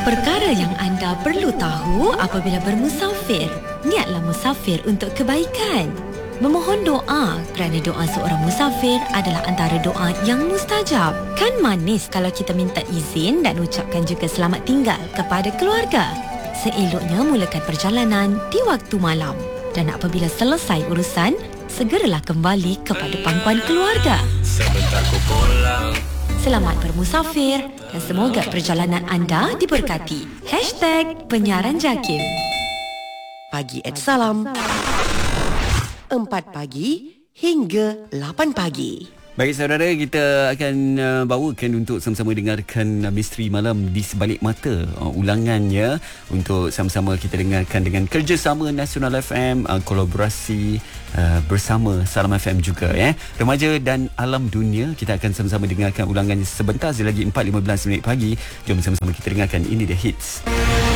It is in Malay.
Perkara yang anda perlu tahu apabila bermusafir. Niatlah musafir untuk kebaikan. Memohon doa kerana doa seorang musafir adalah antara doa yang mustajab. Kan manis kalau kita minta izin dan ucapkan juga selamat tinggal kepada keluarga. Seeloknya mulakan perjalanan di waktu malam. Dan apabila selesai urusan, segeralah kembali kepada pangkuan keluarga. Sebentar ku pulang. Selamat bermusafir dan semoga perjalanan anda diberkati. #Penyiaran Jakim. Pagi Salam. 4 pagi hingga 8 pagi. Baik saudara, kita akan bawakan untuk sama-sama dengarkan Misteri Malam di Sebalik Mata, ulangannya untuk sama-sama kita dengarkan dengan kerjasama Nasional FM, kolaborasi bersama Salam FM juga ya. Remaja dan Alam Dunia. Kita akan sama-sama dengarkan ulangannya sebentar lagi 4.15 minit pagi. Jom sama-sama kita dengarkan. Ini The Hits.